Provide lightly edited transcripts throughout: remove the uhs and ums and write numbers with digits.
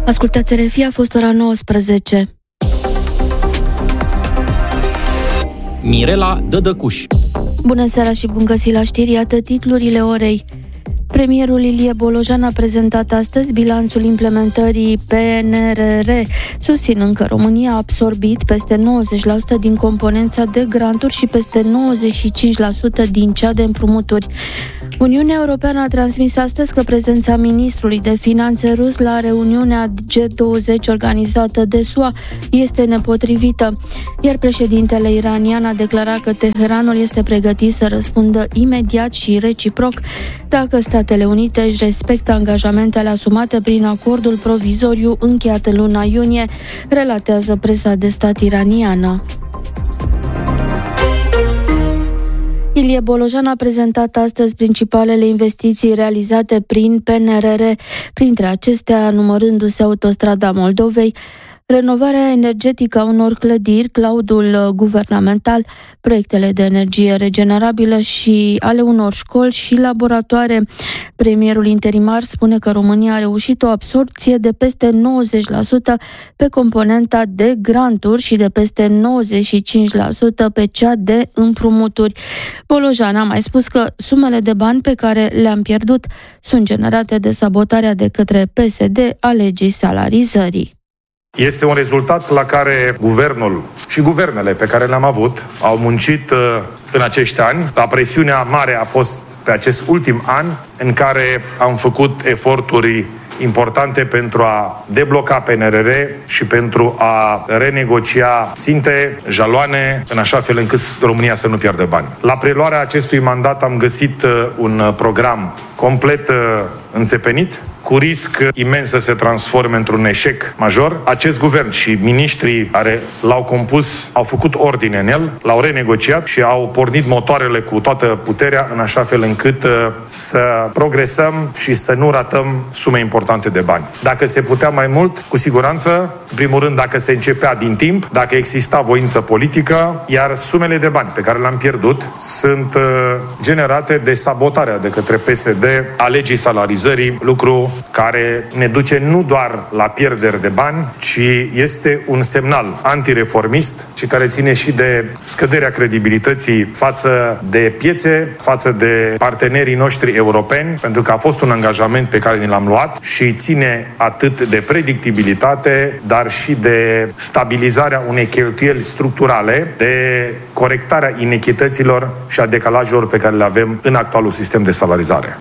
Ascultați RFI, a fost ora 19. Mirela Dădăcuș. Bună seara și bun găsit la știri, iată titlurile orei. Premierul Ilie Bolojan a prezentat astăzi bilanțul implementării PNRR, susținând că România a absorbit peste 90% din componența de granturi și peste 95% din cea de împrumuturi. Uniunea Europeană a transmis astăzi că prezența ministrului de finanțe rus la reuniunea G20 organizată de SUA este nepotrivită, iar președintele iranian a declarat că Teheranul este pregătit să răspundă imediat și reciproc dacă Statele Unite își respectă angajamentele asumate prin acordul provizoriu încheiat în luna iunie, relatează presa de stat iraniană. Ilie Bolojan a prezentat astăzi principalele investiții realizate prin PNRR, printre acestea numărându-se Autostrada Moldovei, renovarea energetică a unor clădiri, cloudul guvernamental, proiectele de energie regenerabilă și ale unor școli și laboratoare. Premierul interimar spune că România a reușit o absorbție de peste 90% pe componenta de granturi și de peste 95% pe cea de împrumuturi. Bolojan a mai spus că sumele de bani pe care le-am pierdut sunt generate de sabotarea de către PSD a legii salarizării. Este un rezultat la care guvernul și guvernele pe care le-am avut au muncit în acești ani. Presiunea mare a fost pe acest ultim an în care am făcut eforturi importante pentru a debloca PNRR și pentru a renegocia ținte, jaloane, în așa fel încât România să nu piardă bani. La preluarea acestui mandat am găsit un program complet înțepenit, cu risc imens să se transforme într-un eșec major. Acest guvern și miniștrii care l-au compus au făcut ordine în el, l-au renegociat și au pornit motoarele cu toată puterea în așa fel încât să progresăm și să nu ratăm sume importante de bani. Dacă se putea mai mult, cu siguranță, în primul rând dacă se începea din timp, dacă exista voință politică, iar sumele de bani pe care le-am pierdut sunt generate de sabotarea de către PSD a legii salarizării, lucru care ne duce nu doar la pierderi de bani, ci este un semnal antireformist și care ține și de scăderea credibilității față de piețe, față de partenerii noștri europeni, pentru că a fost un angajament pe care ni l-am luat și ține atât de predictibilitate, dar și de stabilizarea unei cheltuieli structurale, de corectarea inechităților și a decalajelor pe care le avem în actualul sistem de salarizare.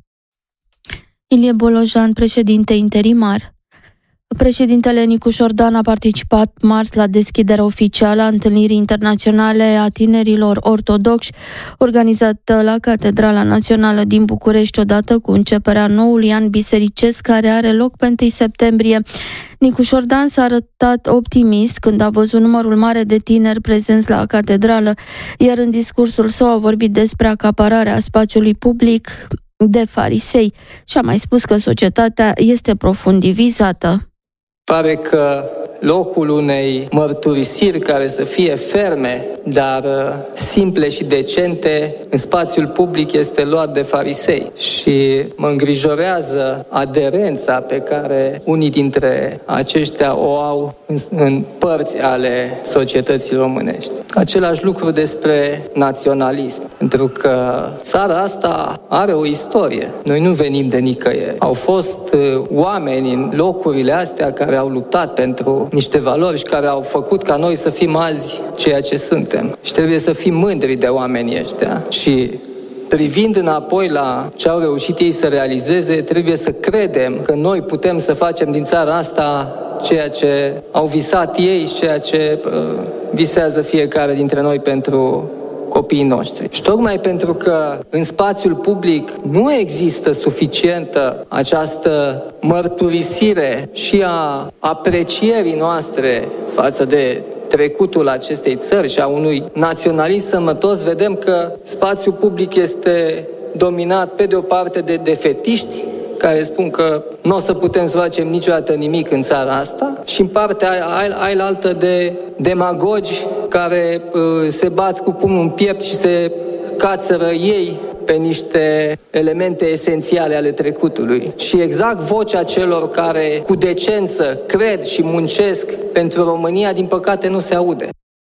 Ilie Bolojan, președinte interimar. Președintele Nicu Șordan a participat marți la deschiderea oficială a întâlnirii internaționale a tinerilor ortodoxi, organizată la Catedrala Națională din București, odată cu începerea noului an bisericesc care are loc pe 1 septembrie. Nicu Șordan s-a arătat optimist când a văzut numărul mare de tineri prezenți la catedrală, iar în discursul său a vorbit despre acapararea spațiului public de farisei și a mai spus că societatea este profund divizată. Pare că locul unei mărturisiri care să fie ferme, dar simple și decente, în spațiul public este luat de farisei. Și mă îngrijorează aderența pe care unii dintre aceștia o au în părți ale societății românești. Același lucru despre naționalism, pentru că țara asta are o istorie. Noi nu venim de nicăieri. Au fost oameni în locurile astea care au luptat pentru niște valori și care au făcut ca noi să fim azi ceea ce suntem. Și trebuie să fim mândri de oamenii ăștia. Și privind înapoi la ce au reușit ei să realizeze, trebuie să credem că noi putem să facem din țara asta ceea ce au visat ei și ceea ce visează fiecare dintre noi pentru copiii noștri. Și tocmai pentru că în spațiul public nu există suficientă această mărturisire și a aprecierii noastre față de trecutul acestei țări și a unui naționalism sămătos, vedem că spațiul public este dominat pe de o parte de defetiști care spun că nu o să putem să facem niciodată nimic în țara asta și în partea ailaltă de demagogi care se bat cu pumnul în piept și se cațără ei pe niște elemente esențiale ale trecutului. Și exact vocea celor care cu decență cred și muncesc pentru România, din păcate, nu se aude.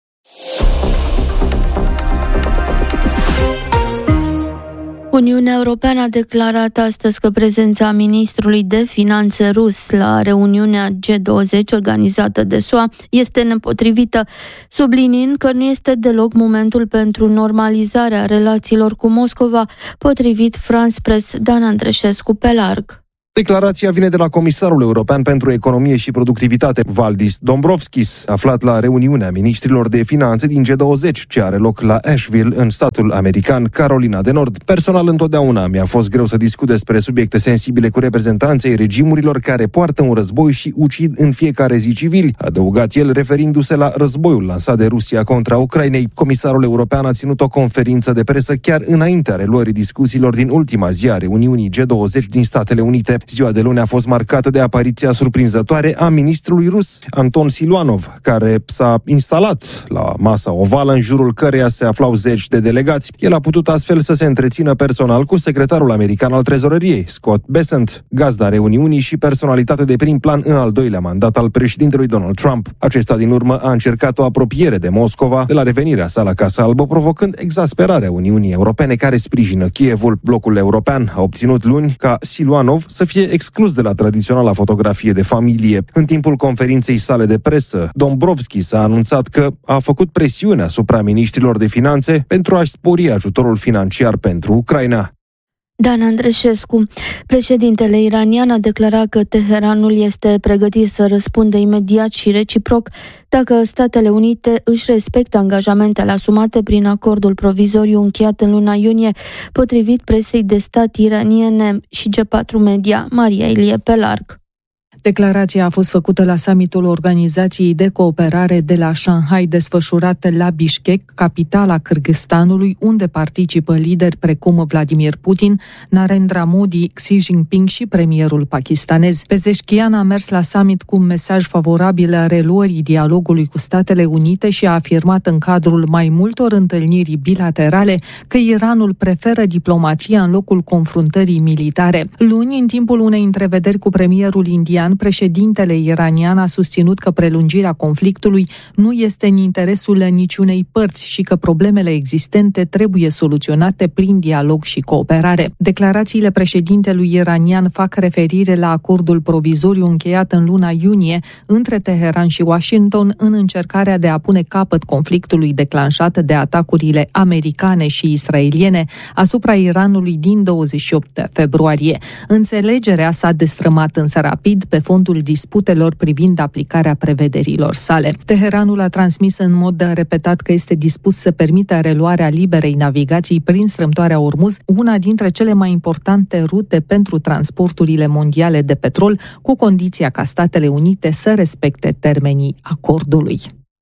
Uniunea Europeană a declarat astăzi că prezența ministrului de finanțe rus la reuniunea G20 organizată de SUA este nepotrivită, subliniind că nu este deloc momentul pentru normalizarea relațiilor cu Moscova, potrivit France Press. Dan Andreșescu pe larg. Declarația vine de la Comisarul European pentru Economie și Productivitate, Valdis Dombrovskis, aflat la reuniunea ministrilor de finanțe din G20, ce are loc la Asheville, în statul american Carolina de Nord. Personal, întotdeauna mi-a fost greu să discut despre subiecte sensibile cu reprezentanții regimurilor care poartă un război și ucid în fiecare zi civili, a adăugat el, referindu-se la războiul lansat de Rusia contra Ucrainei. Comisarul European a ținut o conferință de presă chiar înaintea reluării discuțiilor din ultima zi a reuniunii G20 din Statele Unite. Ziua de luni a fost marcată de apariția surprinzătoare a ministrului rus, Anton Siluanov, care s-a instalat la masa ovală în jurul căreia se aflau zeci de delegați. El a putut astfel să se întrețină personal cu secretarul american al trezoreriei, Scott Bessent, gazda reuniunii și personalitate de prim plan în al doilea mandat al președintelui Donald Trump. Acesta din urmă a încercat o apropiere de Moscova de la revenirea sa la Casa Albă, provocând exasperarea Uniunii Europene care sprijină Kievul. Blocul european a obținut luni ca Siluanov să fie exclus de la tradiționala fotografie de familie. În timpul conferinței sale de presă, Dombrovskis a anunțat că a făcut presiune asupra miniștrilor de finanțe pentru a-și spori ajutorul financiar pentru Ucraina. Dan Andreșescu. Președintele iranian a declarat că Teheranul este pregătit să răspundă imediat și reciproc dacă Statele Unite își respectă angajamentele asumate prin acordul provizoriu încheiat în luna iunie, potrivit presei de stat iraniene și G4 Media. Maria Ilie pe larg. Declarația a fost făcută la summitul Organizației de Cooperare de la Shanghai, desfășurat la Bishkek, capitala Kârgâzstanului, unde participă lideri precum Vladimir Putin, Narendra Modi, Xi Jinping și premierul pakistanez. Pezeshkian a mers la summit cu un mesaj favorabil reluării dialogului cu Statele Unite și a afirmat în cadrul mai multor întâlniri bilaterale că Iranul preferă diplomația în locul confruntării militare. Luni, în timpul unei întrevederi cu premierul indian, președintele iranian a susținut că prelungirea conflictului nu este în interesul niciunei părți și că problemele existente trebuie soluționate prin dialog și cooperare. Declarațiile președintelui iranian fac referire la acordul provizoriu încheiat în luna iunie între Teheran și Washington în încercarea de a pune capăt conflictului declanșat de atacurile americane și israeliene asupra Iranului din 28 februarie. Înțelegerea s-a destrămat însă rapid pe fondul disputelor privind aplicarea prevederilor sale. Teheranul a transmis în mod repetat că este dispus să permită reluarea liberei navigații prin strâmtoarea Ormuz, una dintre cele mai importante rute pentru transporturile mondiale de petrol, cu condiția ca Statele Unite să respecte termenii acordului.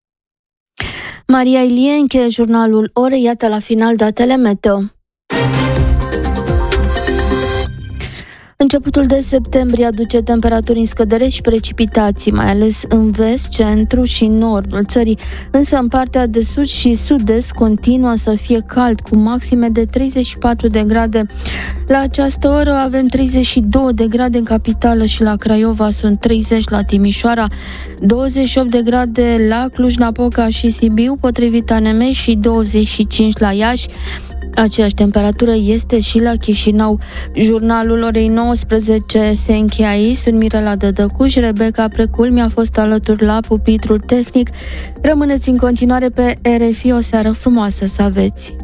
Maria Ilie încheie jurnalul Orei, iată la final datele meteo. Începutul de septembrie aduce temperaturi în scădere și precipitații, mai ales în vest, centru și nordul țării, însă în partea de sud și sud-est continuă să fie cald, cu maxime de 34 de grade. La această oră avem 32 de grade în capitală și la Craiova sunt 30 la Timișoara, 28 de grade la Cluj-Napoca și Sibiu, potrivit ANM, și 25 la Iași. Aceeași temperatură este și la Chișinău. Jurnalul orei 19 se încheie aici. Sunt Mirela Dădăcuș, Rebecca Precul mi-a fost alături la pupitrul tehnic. Rămâneți în continuare pe RFI, o seară frumoasă să aveți!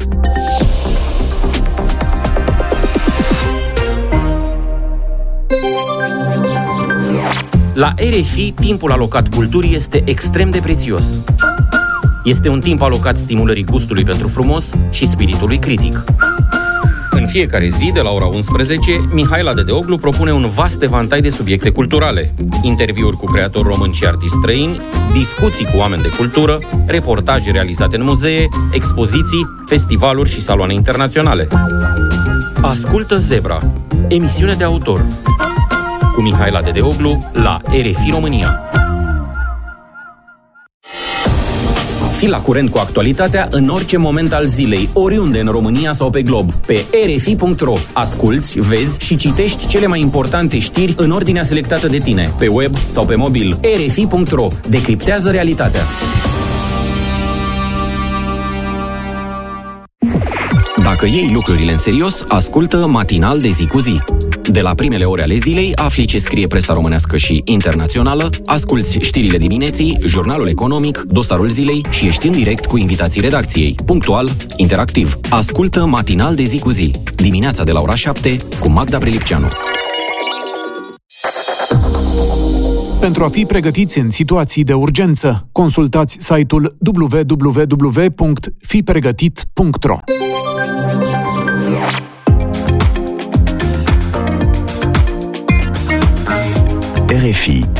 La RFI, timpul alocat culturii este extrem de prețios. Este un timp alocat stimulării gustului pentru frumos și spiritului critic. În fiecare zi, de la ora 11, Mihaela Dedeoglu propune un vast evantai de subiecte culturale, interviuri cu creatori români și artiști străini, discuții cu oameni de cultură, reportaje realizate în muzee, expoziții, festivaluri și saloane internaționale. Ascultă Zebra, emisiune de autor, cu Mihaela Dedeoglu la RFI România. Fii la curent cu actualitatea în orice moment al zilei, oriunde în România sau pe glob. Pe rfi.ro asculți, vezi și citești cele mai importante știri în ordinea selectată de tine, pe web sau pe mobil. rfi.ro decriptează realitatea. Dacă iei lucrurile în serios, ascultă Matinal de zi cu zi. De la primele ore ale zilei, afli ce scrie presa românească și internațională, asculți știrile dimineții, jurnalul economic, dosarul zilei și ești în direct cu invitații redacției. Punctual, interactiv. Ascultă Matinal de zi cu zi. Dimineața de la ora 7 cu Magda Prelipceanu. Pentru a fi pregătiți în situații de urgență, consultați site-ul www.fipregătit.ro. RFI